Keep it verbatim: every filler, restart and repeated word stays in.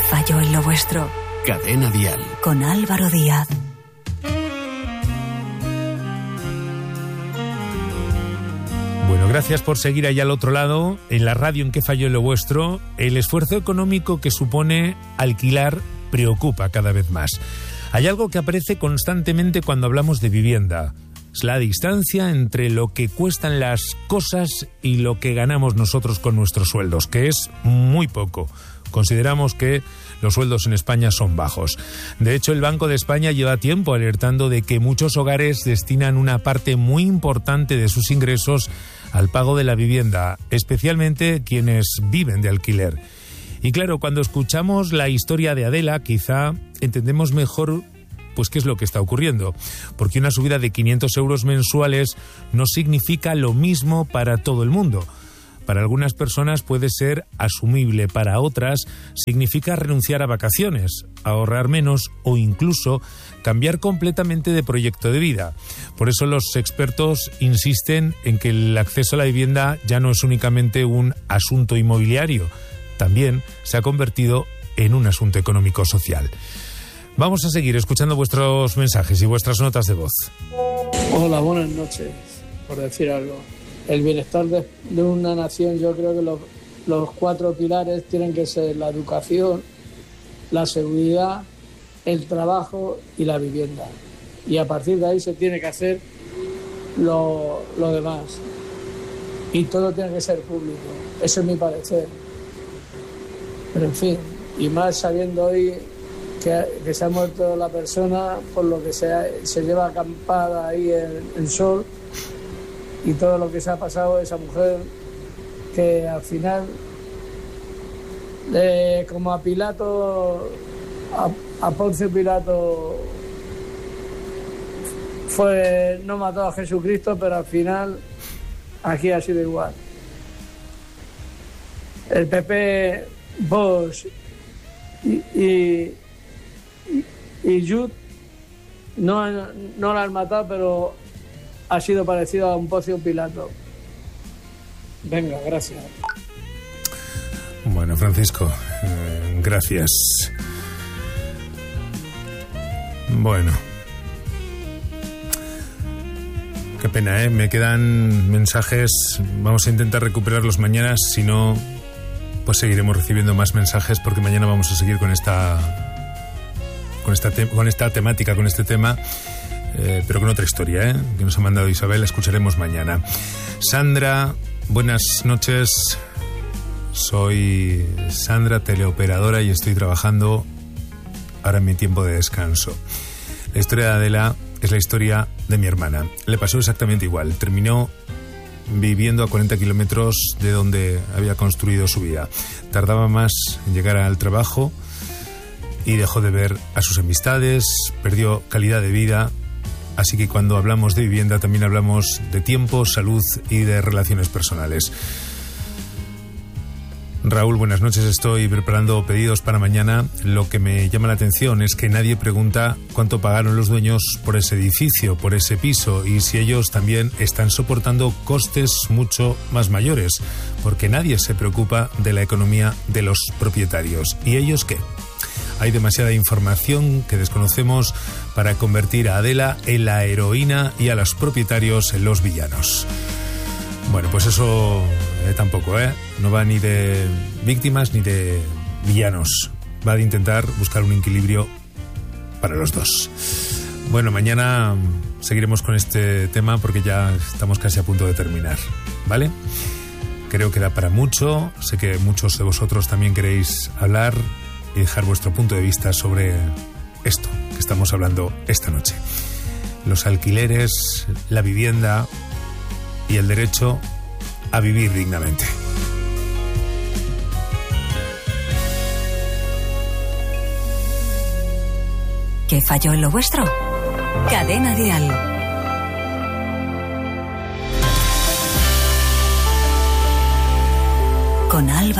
falló en lo vuestro? Cadena Dial. Con Álvaro Díaz. Bueno, gracias por seguir allá al otro lado, en la radio en ¿Qué falló en lo vuestro? El esfuerzo económico que supone alquilar preocupa cada vez más. Hay algo que aparece constantemente cuando hablamos de vivienda. Es la distancia entre lo que cuestan las cosas y lo que ganamos nosotros con nuestros sueldos, que es muy poco. Consideramos que los sueldos en España son bajos. De hecho, el Banco de España lleva tiempo alertando de que muchos hogares destinan una parte muy importante de sus ingresos al pago de la vivienda, especialmente quienes viven de alquiler. Y claro, cuando escuchamos la historia de Adela, quizá entendemos mejor pues qué es lo que está ocurriendo, porque una subida de quinientos euros mensuales no significa lo mismo para todo el mundo. Para algunas personas puede ser asumible, para otras significa renunciar a vacaciones, ahorrar menos o incluso cambiar completamente de proyecto de vida. Por eso los expertos insisten en que el acceso a la vivienda ya no es únicamente un asunto inmobiliario, también se ha convertido en un asunto económico-social. Vamos a seguir escuchando vuestros mensajes y vuestras notas de voz. Hola, buenas noches, por decir algo. El bienestar de, de una nación, yo creo que los, los cuatro pilares tienen que ser la educación, la seguridad, el trabajo y la vivienda. Y a partir de ahí se tiene que hacer lo, lo demás. Y todo tiene que ser público. Eso es mi parecer. Pero en fin, y más sabiendo hoy que, que se ha muerto la persona, por lo que se, ha, se lleva acampada ahí en el sol, y todo lo que se ha pasado a esa mujer, que al final, eh, como a Pilato, a, a Poncio Pilato, fue, no mató a Jesucristo, pero al final aquí ha sido igual. El P P, Vox y, y, y Jut no, no la han matado, pero ha sido parecido a un Poncio Pilato. Venga, gracias. Bueno, Francisco, eh, gracias. Bueno. Qué pena, ¿eh? Me quedan mensajes. Vamos a intentar recuperarlos mañana. Si no, pues seguiremos recibiendo más mensajes, porque mañana vamos a seguir con esta con esta, te- con esta temática, con este tema. Eh, pero con otra historia, ¿eh? que nos ha mandado Isabel, la escucharemos mañana. Sandra, buenas noches. Soy Sandra, teleoperadora, y estoy trabajando ahora en mi tiempo de descanso. La historia de Adela es la historia de mi hermana. Le pasó exactamente igual. Terminó viviendo a cuarenta kilómetros de donde había construido su vida. Tardaba más en llegar al trabajo y dejó de ver a sus amistades, perdió calidad de vida. Así que cuando hablamos de vivienda también hablamos de tiempo, salud y de relaciones personales. Raúl, buenas noches. Estoy preparando pedidos para mañana. Lo que me llama la atención es que nadie pregunta cuánto pagaron los dueños por ese edificio, por ese piso, y si ellos también están soportando costes mucho más mayores, porque nadie se preocupa de la economía de los propietarios. ¿Y ellos qué? Hay demasiada información que desconocemos para convertir a Adela en la heroína y a los propietarios en los villanos. Bueno, pues eso eh, tampoco, ¿eh? No va ni de víctimas ni de villanos. Va de intentar buscar un equilibrio para los dos. Bueno, mañana seguiremos con este tema porque ya estamos casi a punto de terminar, ¿vale? Creo que da para mucho. Sé que muchos de vosotros también queréis hablar y dejar vuestro punto de vista sobre esto que estamos hablando esta noche. Los alquileres, la vivienda y el derecho a vivir dignamente. ¿Qué falló en lo vuestro? Cadena Dial. Con Álvaro